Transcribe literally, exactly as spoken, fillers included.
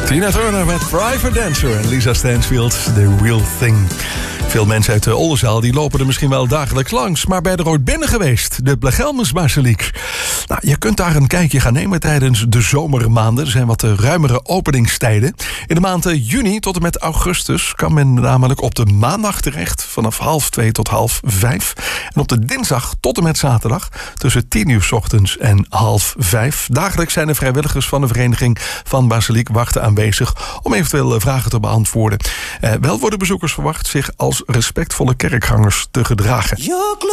Tina Turner met Private Dancer en Lisa Stansfield, The Real Thing. Veel mensen uit de Oldenzaal die lopen er misschien wel dagelijks langs, maar ben je er ooit binnen geweest? De Blegelmesbasiliek. Nou, je kunt daar een kijkje gaan nemen tijdens de zomermaanden. Er zijn wat ruimere openingstijden. In de maanden juni tot en met augustus kan men namelijk op de maandag terecht vanaf half twee tot half vijf. En op de dinsdag tot en met zaterdag tussen tien uur 's ochtends en half vijf. Dagelijks zijn er vrijwilligers van de Vereniging van Basiliek Wachten aanwezig om eventueel vragen te beantwoorden. Eh, wel worden bezoekers verwacht zich als respectvolle kerkgangers te gedragen.